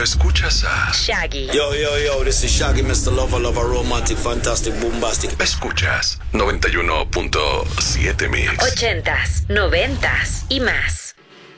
escuchas a Shaggy. Yo, this is Shaggy, Mr. Lover, romantic, fantastic, bombastic. Escuchas 91.7 Mix. 80s, 90s y más.